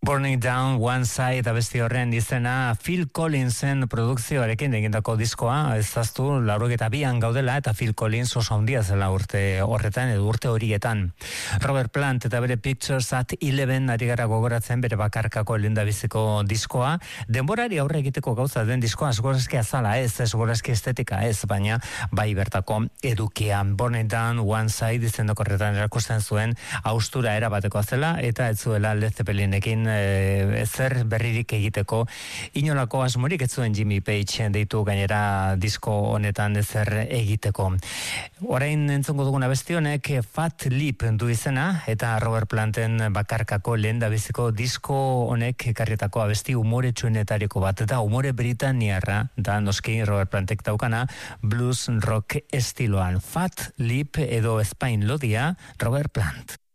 Burning Down One Side abesti horren izena Phil Collinsen produkzioarekin egindako diskoa, ezaztu 82an gaudela eta Phil Collins oso handia zela urte horretan edo urte horietan. Robert Plant eta bere Pictures at 11 ari gara gogoratzen bere bakarkako lendabiziko diskoa. Denborari aurre egiteko gauza den diskoa esgorazki azala ez, esgorazki estetika ez, baina bai bertako edukia. Burning Down One Side izendako horretan erakusten zuen haustura erabateko zela eta ez zuela Led Zeppelinekin ezer berririk egiteko inolako asmorik ez zuen Jimmy Page deitu gainera disko honetan ezer egiteko. Orain entzungo dugun abesti honek Fat Lip du izena eta Robert Planten bakarkako lehendabiziko disko honek ekarritako abesti umoretsuenetariko bat da, umore britaniarra da noski Robert Plantek daukana blues rock estiloan. Fat Lip edo Spain lodia Robert Plant.